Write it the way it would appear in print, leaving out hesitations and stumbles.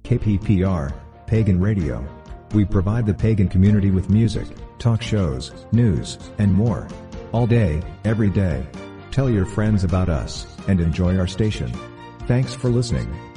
KPPR, Pagan Radio. We provide the pagan community with music, talk shows, news, and more. All day, every day. Tell your friends about us, and enjoy our station. Thanks for listening.